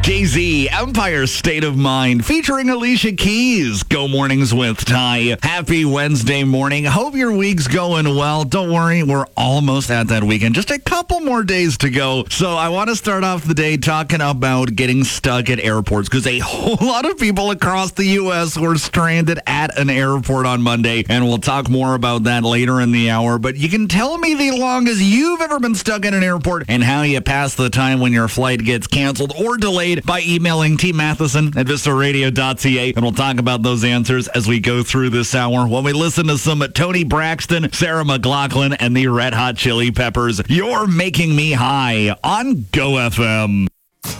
Jay-Z, Empire State of Mind, featuring Alicia Keys. Go Mornings with Ty. Happy Wednesday morning. Hope your week's going well. Don't worry, we're almost at that weekend. Just a couple more days to go. So I want to start off the day talking about getting stuck at airports, because a whole lot of people across the U.S. were stranded at an airport on Monday, and we'll talk more about that later in the hour. But you can tell me the longest you've ever been stuck at an airport and how you pass the time when your flight gets canceled or delayed by emailing T. Matheson at VistaRadio.ca, and we'll talk about those answers as we go through this hour when we listen to some Tony Braxton, Sarah McLachlan, and the Red Hot Chili Peppers. You're Making Me High on Go FM.